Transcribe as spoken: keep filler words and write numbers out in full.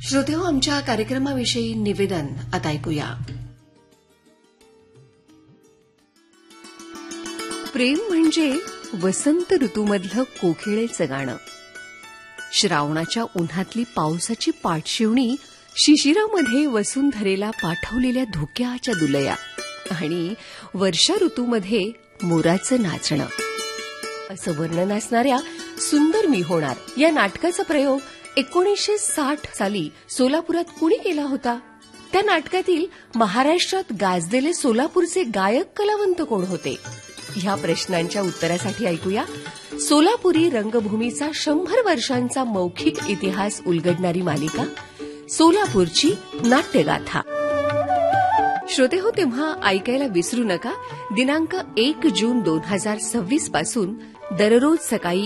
श्रोतेहो, आमच्या कार्यक्रमाविषयी निवेदन आता ऐकूया. प्रेम म्हणजे वसंत ऋतूमधलं कोकिळेचं गाणं. श्रावणाच्या उन्हातली पावसाची पाठशिवणी, शिशिरामध्ये वसुंधरेला पाठवलेल्या धुक्याच्या दुलया आणि वर्षा ऋतूमध्ये मोराचं नाचणं असं वर्णन असणाऱ्या सुंदर मी होणार या नाटकाचा प्रयोग एकोणीसशे साठ साली सोलापुरात कुणी केला होता? त्या नाटकातील महाराष्ट्रात गाजलेले सोलापूरचे गायक कलावंत कोण होते? ह्या प्रश्नांच्या उत्तरासाठी ऐकूया सोलापुरी रंगभूमीचा शंभर वर्षांचा मौखिक इतिहास उलगडणारी मालिका सोलापूरची नाट्यगाथा. श्रोते हो, तेव्हा ऐकायला विसरू नका. दिनांक एक जून दोन हजार सव्वीस पासून दररोज सकाळी